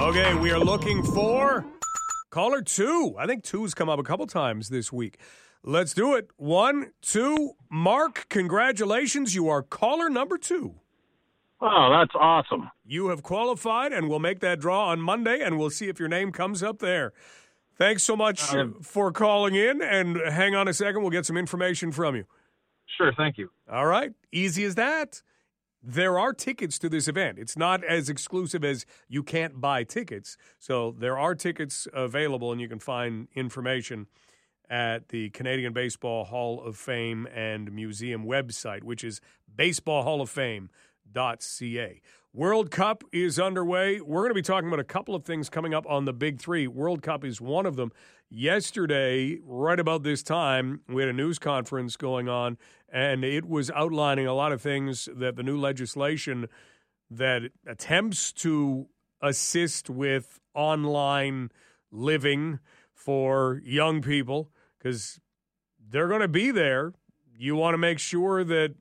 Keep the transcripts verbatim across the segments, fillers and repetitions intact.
Okay, we are looking for caller two. I think two's come up a couple times this week. Let's do it. One, two. Mark, congratulations. You are caller number two. Oh, that's awesome. You have qualified, and we'll make that draw on Monday, and we'll see if your name comes up there. Thanks so much Um, for calling in, and hang on a second. We'll get some information from you. Sure, thank you. All right. Easy as that. There are tickets to this event. It's not as exclusive as you can't buy tickets. So there are tickets available, and you can find information at the Canadian Baseball Hall of Fame and Museum website, which is baseball hall of fame dot c a. World Cup is underway. We're going to be talking about a couple of things coming up on the Big Three. World Cup is one of them. Yesterday, right about this time, we had a news conference going on, and it was outlining a lot of things that the new legislation that attempts to assist with online living for young people, because they're going to be there. You want to make sure that,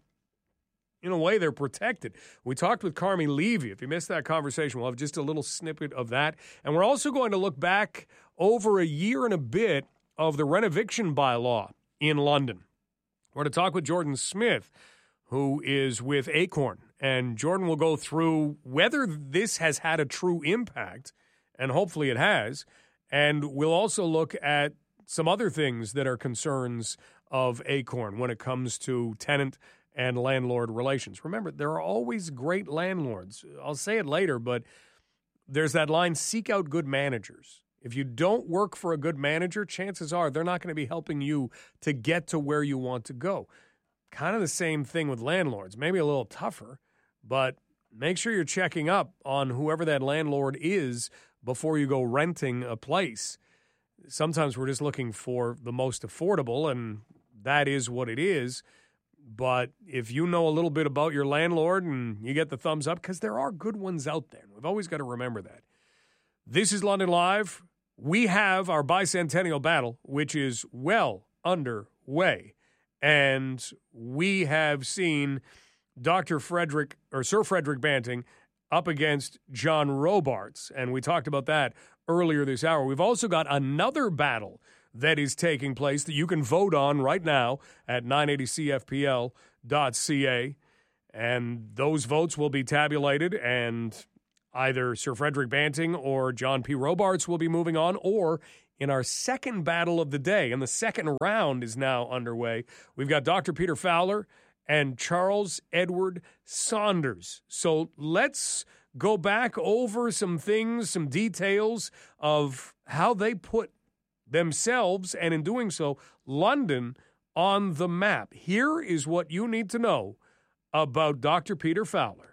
in a way, they're protected. We talked with Carmi Levy. If you missed that conversation, we'll have just a little snippet of that. And we're also going to look back over a year and a bit of the renoviction bylaw in London. We're going to talk with Jordan Smith, who is with Acorn. And Jordan will go through whether this has had a true impact, and hopefully it has. And we'll also look at some other things that are concerns of Acorn when it comes to tenant and landlord relations. Remember, there are always great landlords. I'll say it later, but there's that line, seek out good managers. If you don't work for a good manager, chances are they're not going to be helping you to get to where you want to go. Kind of the same thing with landlords, maybe a little tougher, but make sure you're checking up on whoever that landlord is before you go renting a place. Sometimes we're just looking for the most affordable, and that is what it is. But if you know a little bit about your landlord and you get the thumbs up, because there are good ones out there. We've always got to remember that. This is London Live. We have our bicentennial battle, which is well underway. And we have seen Doctor Frederick, or Sir Frederick Banting, up against John Robarts. And we talked about that earlier this hour. We've also got another battle that is taking place that you can vote on right now at nine eighty C F P L dot C A. And those votes will be tabulated, and either Sir Frederick Banting or John P. Robarts will be moving on, or in our second battle of the day, and the second round is now underway, we've got Doctor Peter Fowler and Charles Edward Saunders. So let's go back over some things, some details of how they put themselves, and in doing so, London on the map. Here is what you need to know about Doctor Peter Fowler.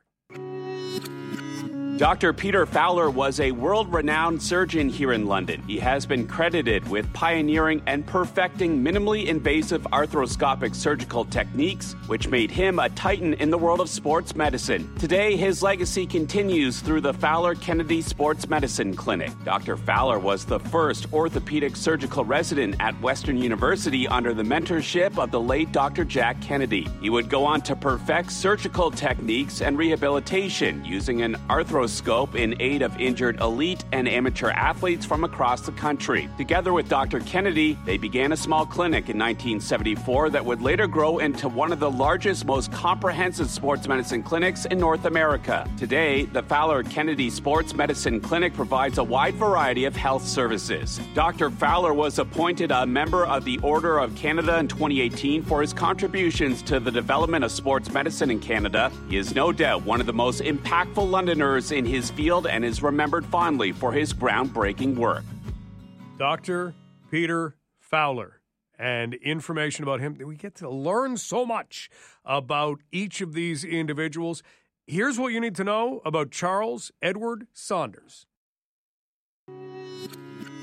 Doctor Peter Fowler was a world-renowned surgeon here in London. He has been credited with pioneering and perfecting minimally invasive arthroscopic surgical techniques, which made him a titan in the world of sports medicine. Today, his legacy continues through the Fowler Kennedy Sports Medicine Clinic. Doctor Fowler was the first orthopedic surgical resident at Western University under the mentorship of the late Doctor Jack Kennedy. He would go on to perfect surgical techniques and rehabilitation using an arthroscope scope in aid of injured elite and amateur athletes from across the country. Together with Doctor Kennedy, they began a small clinic in nineteen seventy-four that would later grow into one of the largest, most comprehensive sports medicine clinics in North America. Today, the Fowler Kennedy Sports Medicine Clinic provides a wide variety of health services. Doctor Fowler was appointed a member of the Order of Canada in twenty eighteen for his contributions to the development of sports medicine in Canada. He is no doubt one of the most impactful Londoners in his field and is remembered fondly for his groundbreaking work. Doctor Peter Fowler, and information about him. We get to learn so much about each of these individuals. Here's what you need to know about Charles Edward Saunders.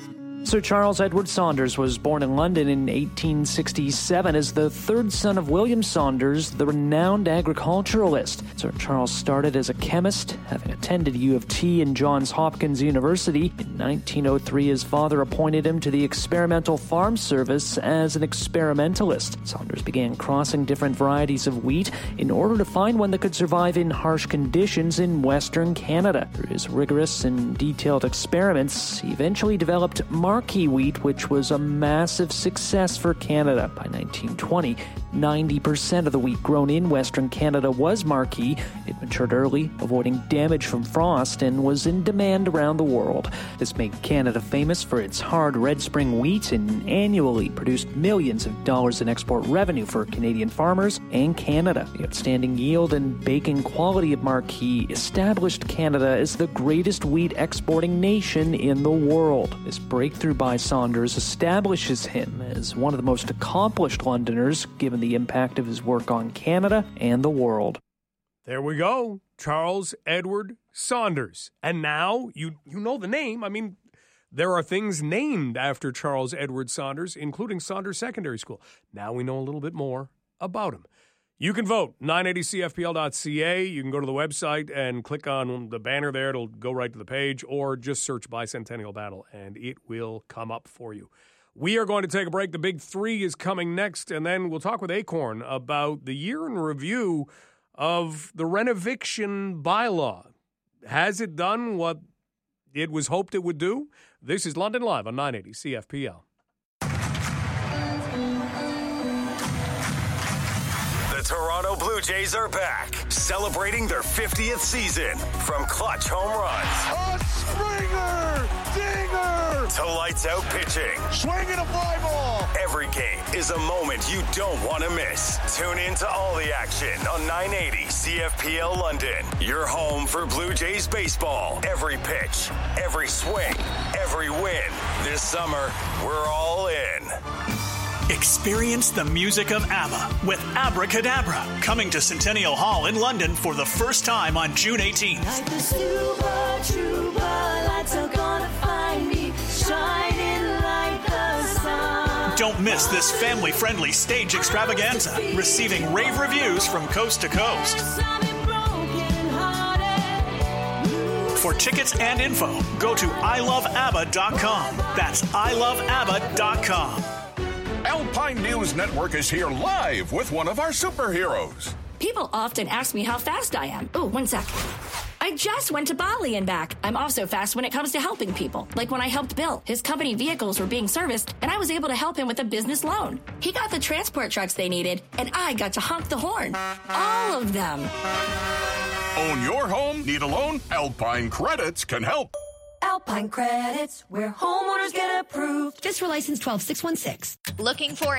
Sir Charles Edward Saunders was born in London in eighteen sixty-seven as the third son of William Saunders, the renowned agriculturalist. Sir Charles started as a chemist, having attended U of T and Johns Hopkins University. In nineteen oh three, his father appointed him to the Experimental Farm Service as an experimentalist. Saunders began crossing different varieties of wheat in order to find one that could survive in harsh conditions in Western Canada. Through his rigorous and detailed experiments, he eventually developed Marquis wheat, which was a massive success for Canada. By nineteen twenty, ninety percent of the wheat grown in Western Canada was Marquis. It matured early, avoiding damage from frost, and was in demand around the world. This made Canada famous for its hard Red Spring wheat and annually produced millions of dollars in export revenue for Canadian farmers and Canada. The outstanding yield and baking quality of Marquis established Canada as the greatest wheat exporting nation in the world. This breakthrough by Saunders establishes him as one of the most accomplished Londoners, given the impact of his work on Canada and the world. There we go. Charles Edward Saunders. And now you you know the name. I mean, there are things named after Charles Edward Saunders, including Saunders Secondary School. Now we know a little bit more about him. You can vote, nine eighty C F P L dot C A. You can go to the website and click on the banner there. It'll go right to the page, or just search Bicentennial Battle, and it will come up for you. We are going to take a break. The Big Three is coming next, and then we'll talk with Acorn about the year in review of the Renoviction bylaw. Has it done what it was hoped it would do? This is London Live on nine eighty C F P L. Toronto Blue Jays are back, celebrating their fiftieth season. From clutch home runs, a Springer, dinger, to lights out pitching, swinging a fly ball. Every game is a moment you don't want to miss. Tune in to all the action on nine eighty C F P L London. Your home for Blue Jays baseball. Every pitch, every swing, every win. This summer, we're all in. Experience the music of ABBA with Abracadabra, coming to Centennial Hall in London for the first time on June eighteenth. Like the super, super lights are gonna find me, shining like the sun. Don't miss this family-friendly stage extravaganza, receiving rave reviews from coast to coast. For tickets and info, go to I love abba dot com. That's I love abba dot com. Alpine News Network is here live with one of our superheroes. People often ask me how fast I am. Oh, one sec. I just went to Bali and back. I'm also fast when it comes to helping people. Like when I helped Bill. His company vehicles were being serviced, and I was able to help him with a business loan. He got the transport trucks they needed, and I got to honk the horn. All of them. Own your home? Need a loan? Alpine Credits can help. Alpine Credits, where homeowners get approved. Just for license twelve six one six. Looking for